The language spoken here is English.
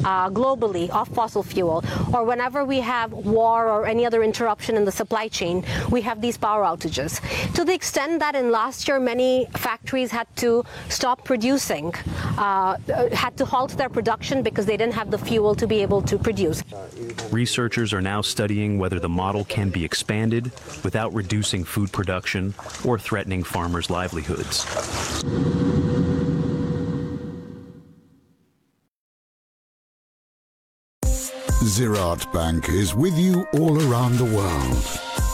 globally of fossil fuel, or whenever we have war or any other interruption in the supply chain, we have these power outages. To the extent that in last year many factories had to stop producing, had to halt their production because they didn't have the fuel to be able to produce. Researchers are now studying whether the model can be expanded without reducing food production or threatening farmers' livelihoods. Ziraat Bank is with you all around the world.